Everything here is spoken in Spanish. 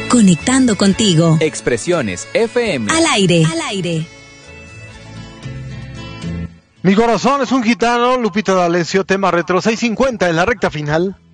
conectando contigo. Expresiones FM. Al aire. Al aire. Mi corazón es un gitano, Lupita D'Alessio, tema retro 650 en la recta final.